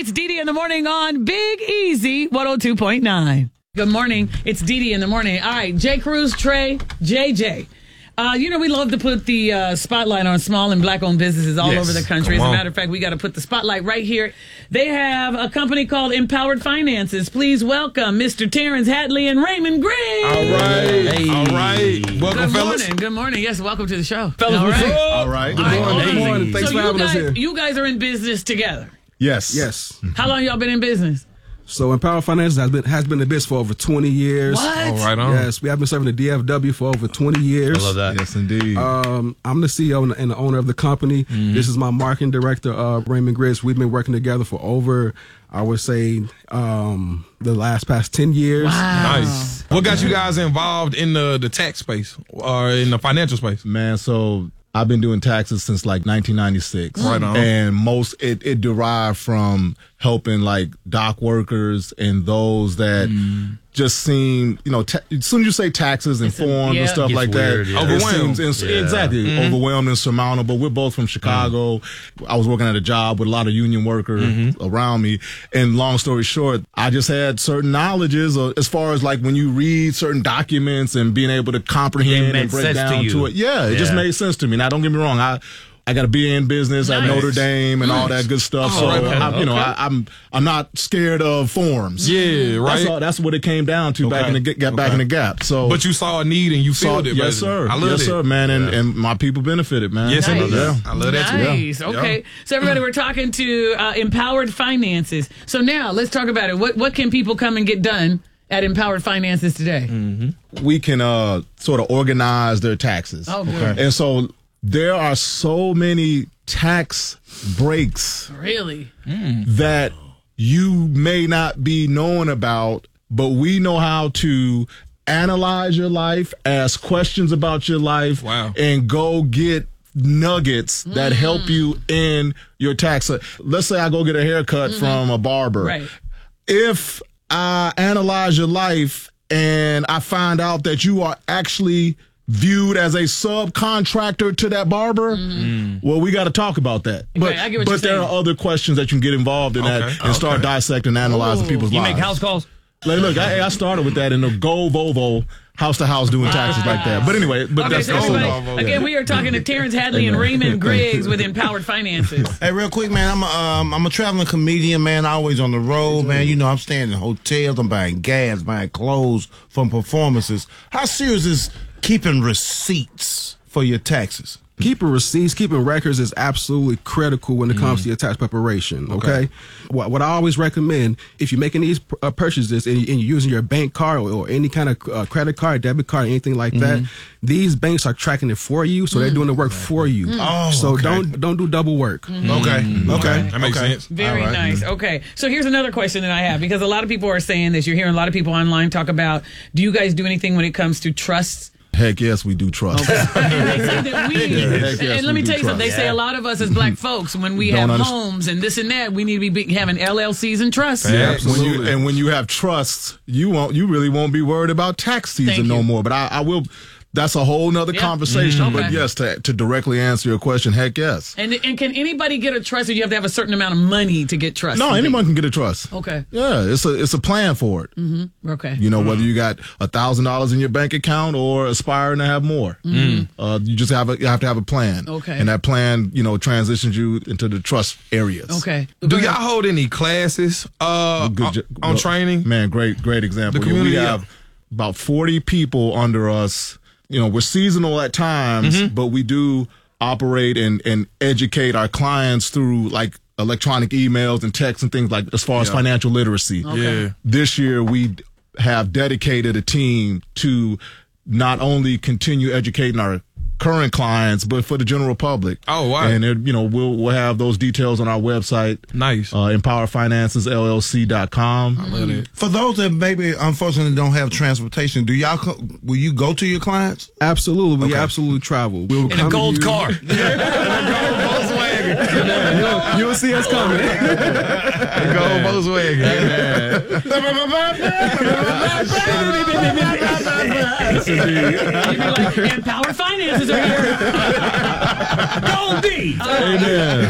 It's Dee Dee in the morning on Big Easy 102.9. Good morning. It's Dee Dee in the morning. All right, J. Cruz, Trey, JJ. We love to put the spotlight on small and black-owned businesses all over the country. As a matter of fact, we got to put the spotlight right here. They have a company called Empowered Finances. Please welcome Mr. Terrence Hadley and Raymond Griggs. All right. Hey. All right. Welcome, fellas. Good morning. Yes, welcome to the show. Fellas, all right. All right. Good morning. Good morning. Thanks for having us here. You guys are in business together. Yes. How long y'all been in business? So Empowered Finances has been in business for over 20 years. What? All right on. Yes, we have been serving the DFW for over 20 years. I love that. Yes, indeed. I'm the CEO and the owner of the company. Mm-hmm. This is my marketing director, Raymond Griggs. We've been working together for over, I would say, the past 10 years. Wow. Nice. What got you guys involved in the tax space or in the financial space? Man, so I've been doing taxes since like 1996. Right on. And it derived from helping like dock workers and those that just seem, as soon as you say taxes and forms and stuff like weird, that, yeah. it Overwhelmed. seems exactly overwhelmed and insurmountable. We're both from Chicago. I was working at a job with a lot of union workers around me. And long story short, I just had certain knowledges as far as like when you read certain documents and being able to comprehend and break down to it. Yeah, it just made sense to me. Now, don't get me wrong. I got a BA in business at Notre Dame and all that good stuff. So I'm not scared of forms. Yeah, right. That's what it came down to back in the gap. So, but you saw a need and you filled it. Yes, sir. I love it. Yes, sir, man. And my people benefited, man. Yes, nice. I love that too. Nice. Okay. So everybody, we're talking to Empowered Finances. So now let's talk about it. What can people come and get done at Empowered Finances today? We can sort of organize their taxes. Oh, good. And so there are so many tax breaks Really? that you may not be knowing about, but we know how to analyze your life, ask questions about your life, and go get nuggets that help you in your tax. Let's say I go get a haircut from a barber. Right. If I analyze your life and I find out that you are actually viewed as a subcontractor to that barber, well, we got to talk about that. Okay, I get what you're there saying. are other questions that you can get involved in that and start dissecting and analyzing people's lives. You make house calls? Look, I started with that in the Go Volvo house to house doing taxes like that. But anyway, that's so everybody, again, we are talking to Terrence Hadley and Raymond Griggs with Empowered Finances. Hey, real quick, man, I'm a traveling comedian, man, always on the road, man. You know, I'm staying in hotels, I'm buying gas, buying clothes from performances. How serious is keeping receipts for your taxes? Keeping receipts, keeping records is absolutely critical when it comes to your tax preparation, okay? What I always recommend, if you're making these purchases and you're using your bank card or any kind of credit card, debit card, anything like that, these banks are tracking it for you, so they're doing the work for you. Don't do double work. Okay. That makes sense. Very nice. Okay. So here's another question that I have, because a lot of people are saying this. You're hearing a lot of people online talk about, do you guys do anything when it comes to trusts? Heck yes, we do trust. And they say that and let me tell you something. They say a lot of us as black folks, when we have homes and this and that, we need to be having LLCs and trusts. Absolutely. When you have trusts, you really won't be worried about tax season no more. But I will. That's a whole nother conversation. But yes, to directly answer your question, heck yes. And can anybody get a trust, or do you have to have a certain amount of money to get trust? No, anyone can get a trust. Okay. Yeah, it's a plan for it. Okay. You know, whether you got $1,000 in your bank account or aspiring to have more, you just have to have a plan. Okay. And that plan, transitions you into the trust areas. Okay. Do y'all hold any classes on training? Man, great example. The community, we have about 40 people under us. We're seasonal at times, but we do operate and educate our clients through like electronic emails and texts and things like as far as financial literacy. Okay. This year we have dedicated a team to not only continue educating our current clients, but for the general public. Oh, wow. And we'll have those details on our website. Nice. EmpowerFinancesLLC.com. I love it. For those that maybe unfortunately don't have transportation, will you go to your clients? Absolutely. We absolutely travel. We will In a gold car. You'll see us coming. Go Volkswagen. Empowered Finances are here. Gold D. Amen.